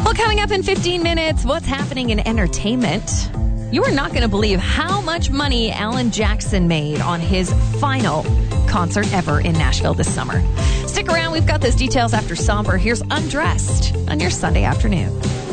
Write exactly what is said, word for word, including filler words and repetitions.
Well, coming up in fifteen minutes, what's happening in entertainment? You are not going to believe how much money Alan Jackson made on his final concert ever in Nashville this summer. Stick around. We've got those details after Somber. Here's Undressed on your Sunday afternoon.